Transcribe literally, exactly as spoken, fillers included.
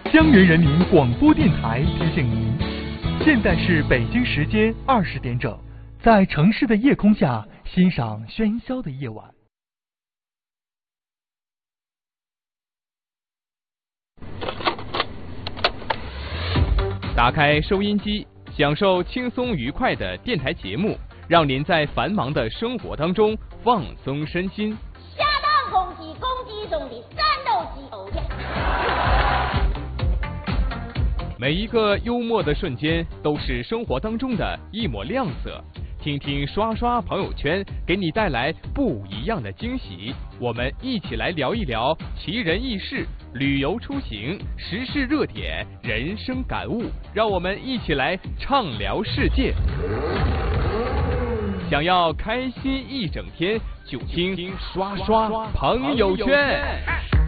江源人民广播电台提醒您，现在是北京时间二十点整，在城市的夜空下欣赏喧嚣的夜晚。 打开收音机，享受轻松愉快的电台节目，让您在繁忙的生活当中放松身心。 下当攻击攻击中的战斗机偶像。 每一个幽默的瞬间，都是生活当中的一抹亮色。听听刷刷朋友圈，给你带来不一样的惊喜。我们一起来聊一聊奇人异事、旅游出行、时事热点、人生感悟，让我们一起来畅聊世界。想要开心一整天，就听刷刷朋友圈。